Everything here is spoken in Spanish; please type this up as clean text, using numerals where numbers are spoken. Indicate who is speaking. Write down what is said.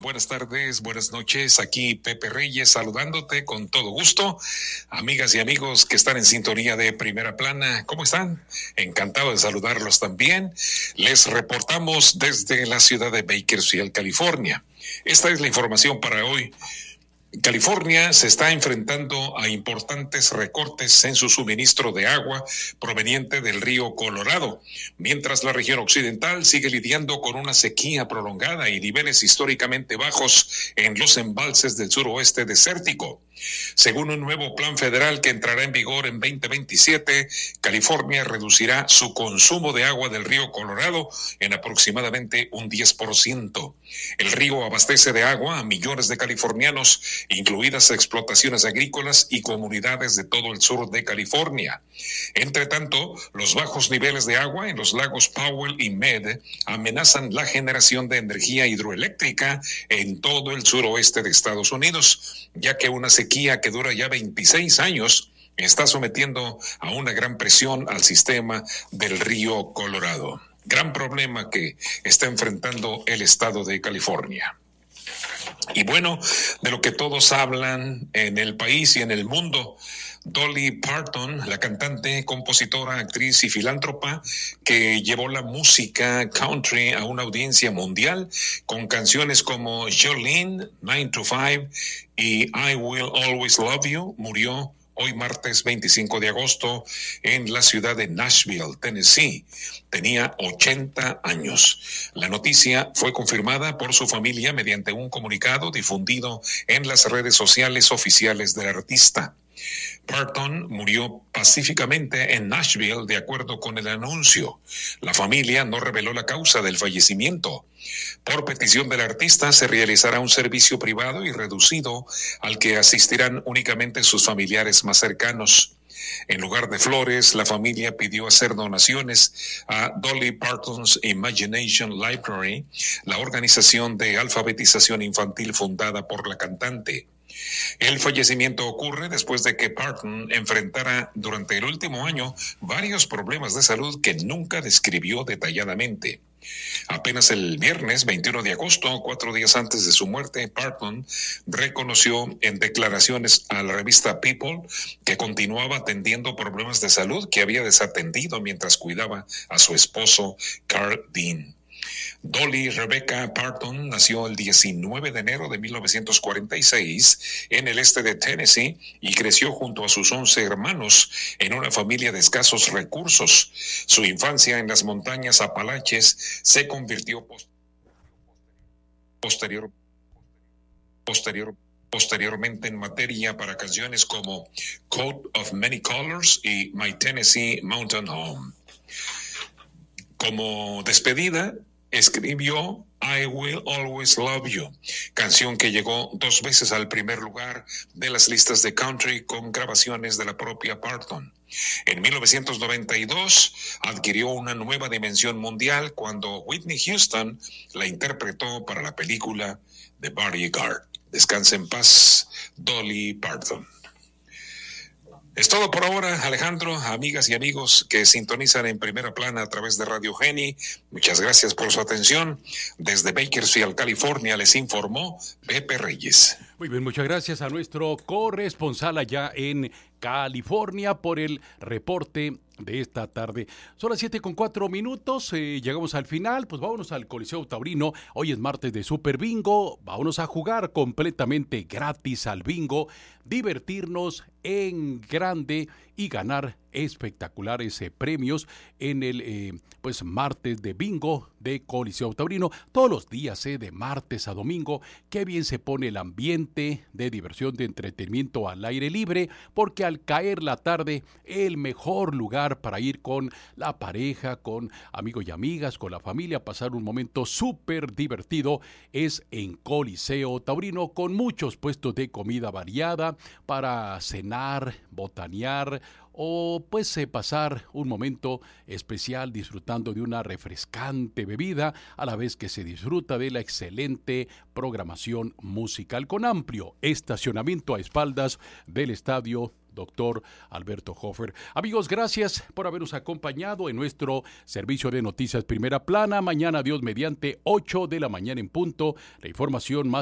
Speaker 1: Buenas tardes, buenas noches, aquí Pepe Reyes saludándote con todo gusto. Amigas y amigos que están en sintonía de Primera Plana, ¿cómo están? Encantado de saludarlos también. Les reportamos desde la ciudad de Bakersfield, California. Esta es la información para hoy. California se está enfrentando a importantes recortes en su suministro de agua proveniente del río Colorado, mientras la región occidental sigue lidiando con una sequía prolongada y niveles históricamente bajos en los embalses del suroeste desértico. Según un nuevo plan federal que entrará en vigor en 2027, California reducirá su consumo de agua del río Colorado en aproximadamente un 10%. El río abastece de agua a millones de californianos, incluidas explotaciones agrícolas y comunidades de todo el sur de California. Entre tanto, los bajos niveles de agua en los lagos Powell y Mead amenazan la generación de energía hidroeléctrica en todo el suroeste de Estados Unidos, ya que una sequía que dura ya 26 años está sometiendo a una gran presión al sistema del río Colorado. Gran problema que está enfrentando el estado de California. Y bueno, de lo que todos hablan en el país y en el mundo, Dolly Parton, la cantante, compositora, actriz y filántropa que llevó la música country a una audiencia mundial con canciones como Jolene, 9 to 5 y I Will Always Love You, murió hoy martes 25 de agosto en la ciudad de Nashville, Tennessee. Tenía 80 años. La noticia fue confirmada por su familia mediante un comunicado difundido en las redes sociales oficiales del artista. Parton murió pacíficamente en Nashville de acuerdo con el anuncio. La familia no reveló la causa del fallecimiento. Por petición del artista se realizará un servicio privado y reducido al que asistirán únicamente sus familiares más cercanos. En lugar de flores, la familia pidió hacer donaciones a Dolly Parton's Imagination Library, la organización de alfabetización infantil fundada por la cantante. El fallecimiento ocurre después de que Parton enfrentara durante el último año varios problemas de salud que nunca describió detalladamente. Apenas el viernes 21 de agosto, 4 días antes de su muerte, Parton reconoció en declaraciones a la revista People que continuaba atendiendo problemas de salud que había desatendido mientras cuidaba a su esposo Carl Dean. Dolly Rebecca Parton nació el 19 de enero de 1946 en el este de Tennessee y creció junto a sus 11 hermanos en una familia de escasos recursos. Su infancia en las montañas Apalaches se convirtió posteriormente en materia para canciones como Coat of Many Colors y My Tennessee Mountain Home. Como despedida, escribió I Will Always Love You, canción que llegó 2 veces al primer lugar de las listas de country con grabaciones de la propia Parton. En 1992 adquirió una nueva dimensión mundial cuando Whitney Houston la interpretó para la película The Bodyguard. Descansa en paz, Dolly Parton. Es todo por ahora, Alejandro, amigas y amigos que sintonizan en Primera Plana a través de Radio Geni. Muchas gracias por su atención. Desde Bakersfield, California, les informó Pepe Reyes.
Speaker 2: Muy bien, muchas gracias a nuestro corresponsal allá en California por el reporte de esta tarde. Son las 7:04, llegamos al final, pues vámonos al Coliseo Taurino. Hoy es martes de Super Bingo, vámonos a jugar completamente gratis al bingo, divertirnos en grande y ganar espectaculares premios en el pues martes de bingo de Coliseo Taurino. Todos los días, de martes a domingo, qué bien se pone el ambiente de diversión, de entretenimiento al aire libre, porque al caer la tarde, el mejor lugar para ir con la pareja, con amigos y amigas, con la familia, pasar un momento súper divertido es en Coliseo Taurino, con muchos puestos de comida variada para cenar, botanear o pues pasar un momento especial disfrutando de una refrescante bebida a la vez que se disfruta de la excelente programación musical con amplio estacionamiento a espaldas del estadio doctor Alberto Hofer. Amigos, gracias por habernos acompañado en nuestro servicio de noticias Primera Plana. Mañana, Dios mediante, 8 de la mañana en punto. La información más